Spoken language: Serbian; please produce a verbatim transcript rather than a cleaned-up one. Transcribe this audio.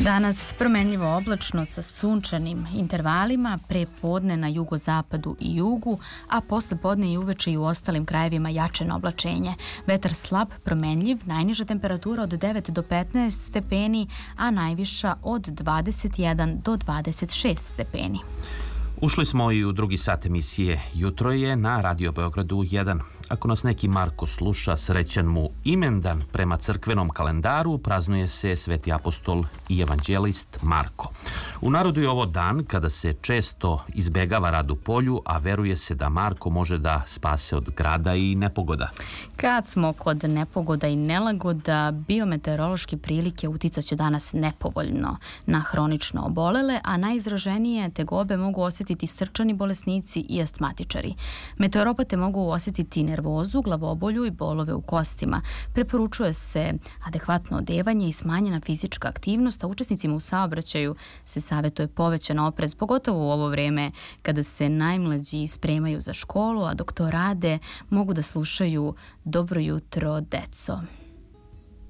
Danas promenljivo oblačno sa sunčanim intervalima, pre podne na jugozapadu i jugu, a posle podne i uveče i u ostalim krajevima jačeno oblačenje. Vetar slab, promenljiv, najniža temperatura od devet do petnaest stepeni, a najviša od dvadeset jedan do dvadeset šest stepeni. Ušli smo i u drugi sat emisije. Jutro je na Radio Beogradu jedan. Ako nas neki Marko sluša, srećan mu imendan. Prema crkvenom kalendaru praznuje se sveti apostol i evanđelist Marko. U narodu je ovo dan kada se često izbegava rad u polju, a veruje se da Marko može da spase od grada i nepogoda. Kad smo kod nepogoda i nelagoda, biometeorološke prilike uticaće danas nepovoljno na hronično obolele, a najizraženije tegobe mogu osjetiti srčani bolesnici i astmatičari. Meteoropate mogu osjetiti nervozu, glavobolju i bolove u kostima. Preporučuje se adekvatno odevanje i smanjena fizička aktivnost, a učesnicima u saobraćaju se savjetuje povećan oprez, pogotovo u ovo vreme kada se najmlađi spremaju za školu, a dok to rade mogu da slušaju Dobro jutro, deco.